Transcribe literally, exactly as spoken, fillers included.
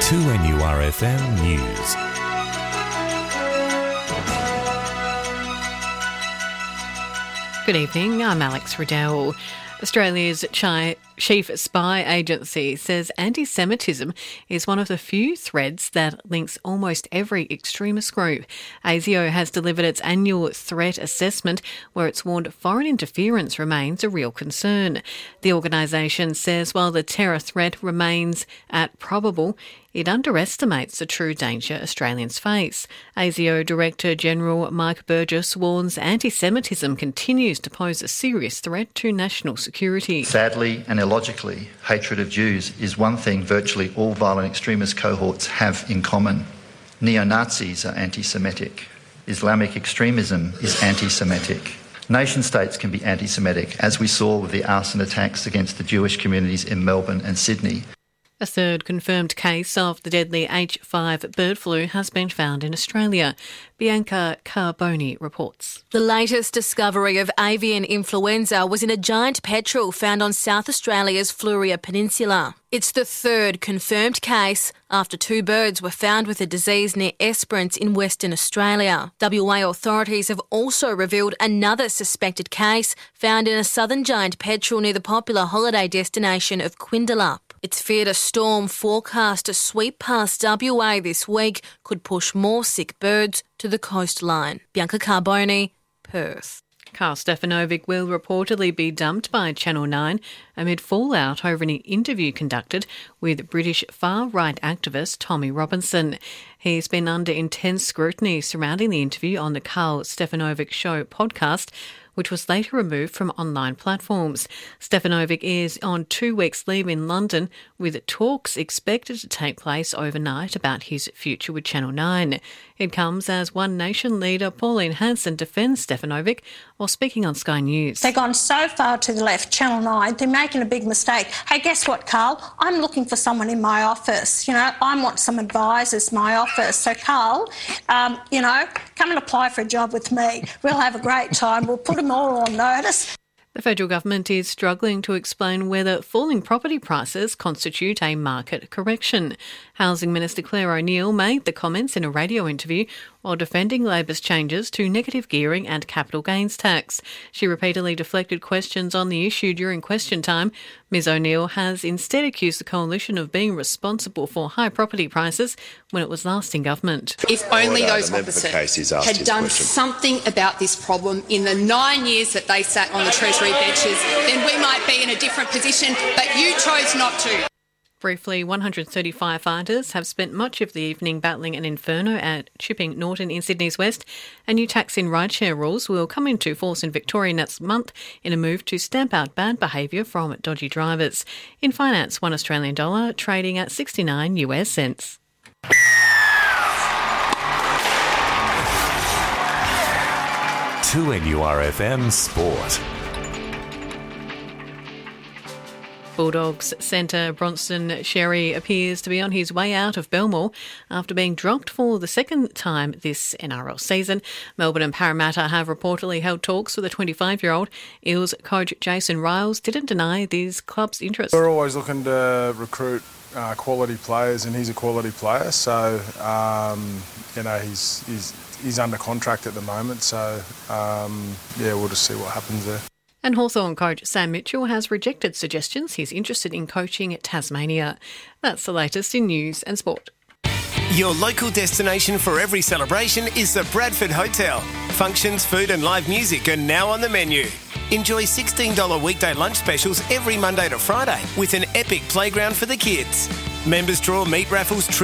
two N U R F M News. Good evening, I'm Alex Riddell. Australia's chi- chief spy agency says anti-Semitism is one of the few threads that links almost every extremist group. ASIO has delivered its annual threat assessment where it's warned foreign interference remains a real concern. The organisation says while the terror threat remains at probable, it underestimates the true danger Australians face. ASIO Director General Mike Burgess warns anti-Semitism continues to pose a serious threat to national security. Sadly and illogically, hatred of Jews is one thing virtually all violent extremist cohorts have in common. Neo-Nazis are anti-Semitic. Islamic extremism is anti-Semitic. Nation-states can be anti-Semitic, as we saw with the arson attacks against the Jewish communities in Melbourne and Sydney. A third confirmed case of the deadly H five bird flu has been found in Australia. Bianca Carboni reports. The latest discovery of avian influenza was in a giant petrel found on South Australia's Fluria Peninsula. It's the third confirmed case after two birds were found with the disease near Esperance in Western Australia. W A authorities have also revealed another suspected case found in a southern giant petrel near the popular holiday destination of Quindalup. It's feared a storm forecast to sweep past W A this week could push more sick birds to the coastline. Bianca Carboni, Perth. Karl Stefanovic will reportedly be dumped by Channel nine amid fallout over an interview conducted with British far-right activist Tommy Robinson. He's been under intense scrutiny surrounding the interview on the Karl Stefanovic Show podcast, which was later removed from online platforms. Stefanovic is on two weeks' leave in London, with talks expected to take place overnight about his future with Channel nine. It comes as One Nation leader Pauline Hanson defends Stefanovic while speaking on Sky News. They've gone so far to the left, Channel nine, they're making a big mistake. Hey, guess what, Karl? I'm looking for someone in my office. You know, I want some advisors in my office. So, Karl, um, you know, come and apply for a job with me. We'll have a great time. We'll put them all on notice. The federal government is struggling to explain whether falling property prices constitute a market correction. Housing Minister Claire O'Neil made the comments in a radio interview while defending Labor's changes to negative gearing and capital gains tax. She repeatedly deflected questions on the issue during question time. Ms O'Neil has instead accused the coalition of being responsible for high property prices when it was last in government. If only those opposite had done question. something about this problem in the nine years that they sat on the Treasury benches, then we might be in a different position, but you chose not to. Briefly, one hundred thirty firefighters have spent much of the evening battling an inferno at Chipping Norton in Sydney's west. A new tax in rideshare rules will come into force in Victoria next month in a move to stamp out bad behaviour from dodgy drivers. In finance, one Australian dollar trading at sixty-nine US cents. two N U R F M Sport. Bulldogs centre Bronson Xerri appears to be on his way out of Belmore after being dropped for the second time this N R L season. Melbourne and Parramatta have reportedly held talks with the twenty-five-year-old. Eels coach Jason Riles didn't deny these clubs' interest. We're always looking to recruit uh, quality players, and he's a quality player. So, um, you know, he's, he's, he's under contract at the moment. So, um, yeah, we'll just see what happens there. And Hawthorn coach Sam Mitchell has rejected suggestions he's interested in coaching at Tasmania. That's the latest in news and sport. Your local destination for every celebration is the Bradford Hotel. Functions, food and live music are now on the menu. Enjoy sixteen dollars weekday lunch specials every Monday to Friday with an epic playground for the kids. Members draw meat raffles,